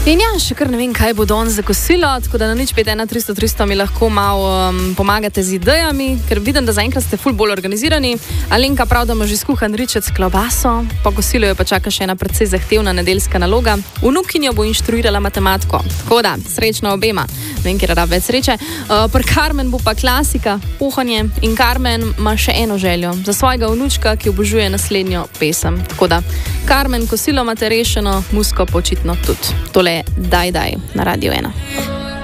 In ja, še kar ne vem, kaj bo danes za kosilo, tako da na 051 300 300 mi lahko malo pomagate z idejami, ker vidim, da zaenkrat ste ful bolj organizirani. Alenka prav, da ima že skuhan ričet s klobaso, po kosilu jo pa čaka še ena precej zahtevna nedeljska naloga. Vnukinjo bo inštruirala matematiko, tako da srečno obema. Ne vem, kjer rab več sreče. Pri Carmen bo pa klasika, kuhanje, in Carmen ima še eno željo za svojega vnučka, ki obožuje naslednjo pesem. Tako da, Carmen, kosilo imate rešeno, musko pa očitno tudi. Tole Daj na Radio 1.